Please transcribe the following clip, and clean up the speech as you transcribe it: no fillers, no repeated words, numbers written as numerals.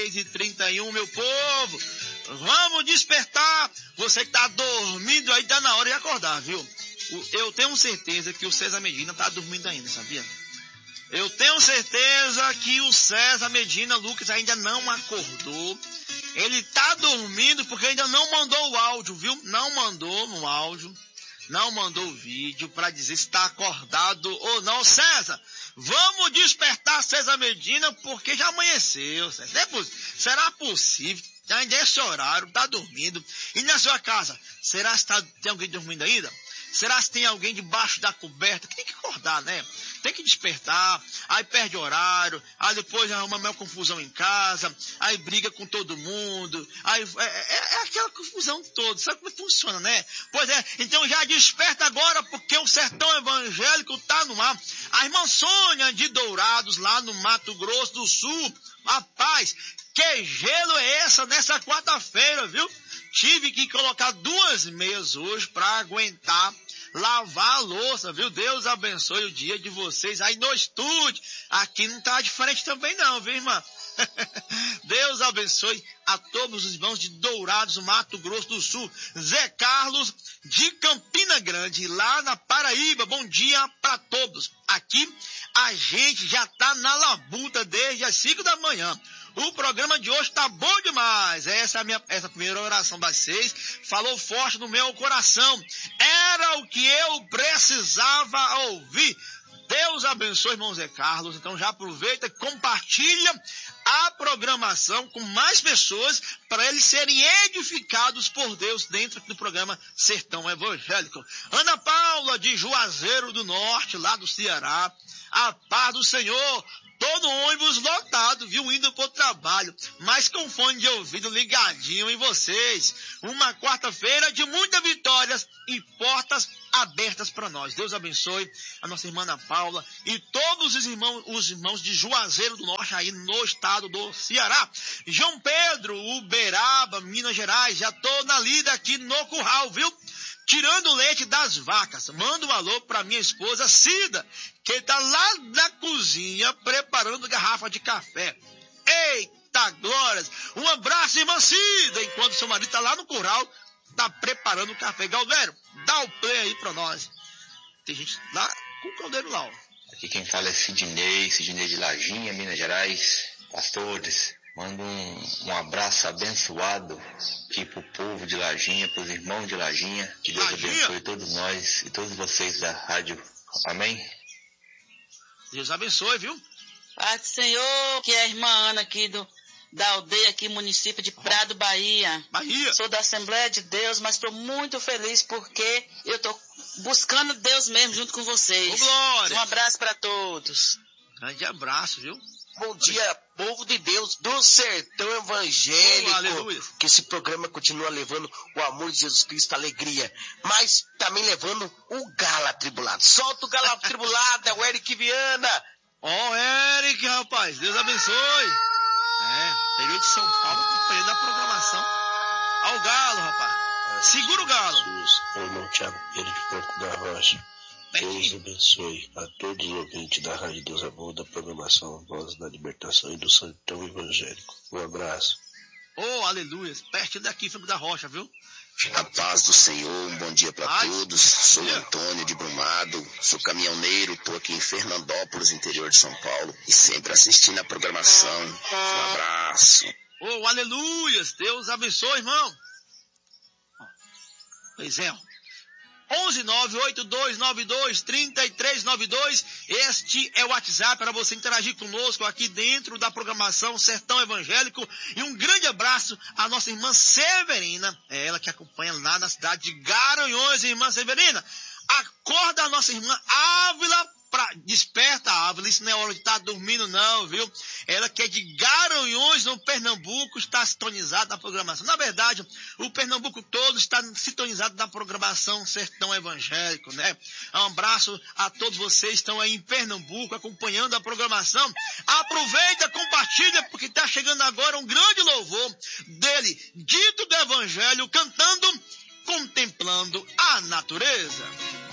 6h31, meu povo. Vamos despertar. Você que tá dormindo aí, tá na hora de acordar, viu? Eu tenho certeza que o César Medina tá dormindo ainda, sabia? Eu tenho certeza que o César Medina Lucas ainda não acordou. Ele tá dormindo porque ainda não mandou o áudio, viu? Não mandou no áudio, não mandou o vídeo para dizer se está acordado ou não. César, vamos despertar César Medina porque já amanheceu. César. Será possível? Ainda é esse horário, tá dormindo. E na sua casa, será que tem alguém dormindo ainda? Será que tem alguém debaixo da coberta? Tem que acordar, né? Tem que despertar, aí perde horário, aí depois arruma uma confusão em casa, aí briga com todo mundo, aí é aquela confusão toda, sabe como funciona, né? Pois é, então já desperta agora, porque o Sertão Evangélico tá no ar. A irmã Sônia de Dourados, lá no Mato Grosso do Sul, rapaz, que gelo é essa nessa quarta-feira, viu? Tive que colocar 2 meias hoje para aguentar lavar a louça, viu? Deus abençoe o dia de vocês aí no estúdio. Aqui não tá diferente também não, viu, irmã? Deus abençoe a todos os irmãos de Dourados, Mato Grosso do Sul. Zé Carlos de Campina Grande, lá na Paraíba. Bom dia para todos. Aqui a gente já tá na labuta desde as 5 da manhã. O programa de hoje tá bom demais. Essa primeira oração das 6 falou forte no meu coração. Era o que eu precisava ouvir. Deus abençoe, irmão Zé Carlos. Então já aproveita e compartilha a programação com mais pessoas para eles serem edificados por Deus dentro do programa Sertão Evangélico. Ana Paula de Juazeiro do Norte, lá do Ceará. A paz do Senhor. Todo ônibus lotado, viu, indo pro trabalho, mas com fone de ouvido ligadinho em vocês. Uma quarta-feira de muitas vitórias e portas abertas para nós. Deus abençoe a nossa irmã Ana Paula e todos os irmãos de Juazeiro do Norte aí no estado do Ceará. João Pedro, Uberaba, Minas Gerais, já tô na lida aqui no curral, viu? Tirando o leite das vacas. Manda um alô para minha esposa Cida, que tá lá na cozinha preparando garrafa de café. Eita glórias! Um abraço, irmã Cida, enquanto seu marido tá lá no curral, tá preparando o café. Galdeiro, dá o play aí para nós. Tem gente lá com o caldeiro lá, ó. Aqui quem fala é Sidney de Lajinha, Minas Gerais. Pastores, mando um abraço abençoado aqui pro povo de Lajinha, pros irmãos de Lajinha. Que Deus abençoe todos nós e todos vocês da rádio. Amém? Deus abençoe, viu? Pai do Senhor, que é a irmã Ana aqui da aldeia aqui, município de Prado, Bahia. Sou da Assembleia de Deus, mas estou muito feliz porque eu estou buscando Deus mesmo junto com vocês. Ô, glória! Um abraço para todos. Grande abraço, viu? Bom dia, povo de Deus do Sertão Evangélico. Aleluia. Que esse programa continua levando o amor de Jesus Cristo, a alegria, mas também levando o galo atribulado. Solta o galo atribulado, é o Eric Viana. Ó, Eric, rapaz, Deus abençoe. Período de São Paulo, acompanhando a programação. Ao galo, rapaz. Segura o galo. Jesus, meu irmão Thiago Pedro de Franco da Rocha. Deus abençoe a todos os ouvintes da Rádio Deus é Bom, da programação Voz da Libertação e do Sertão Evangélico. Um abraço. Oh, aleluia. Perto daqui, Franco da Rocha, viu? A paz do Senhor, um bom dia para todos. Sou o Antônio de Brumado, sou caminhoneiro, estou aqui em Fernandópolis, interior de São Paulo, e sempre assistindo a programação. Um abraço. Oh, aleluia. Deus abençoe, irmão. Pois é, 11982923392. Este é o WhatsApp para você interagir conosco aqui dentro da programação Sertão Evangélico. E um grande abraço à nossa irmã Severina, é ela que acompanha lá na cidade de Garanhuns. Irmã Severina, acorda a nossa irmã Ávila. Desperta, Ávila, isso não é hora de estar dormindo não, viu? Ela que é de Garanhuns, no Pernambuco, está sintonizada na programação. Na verdade, o Pernambuco todo está sintonizado na programação Sertão Evangélico, né? Um abraço a todos vocês que estão aí em Pernambuco, acompanhando a programação. Aproveita, compartilha, porque está chegando agora um grande louvor dele, Dito do Evangelho, cantando, contemplando a natureza.